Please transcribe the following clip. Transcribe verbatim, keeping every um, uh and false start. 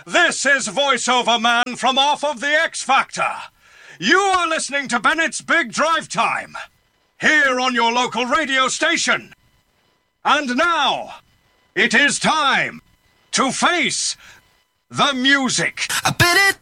This is VoiceOver Man from off of The X Factor. You are listening to Bennett's Big Drive Time, here on your local radio station. And now, it is time to face the music. I bet it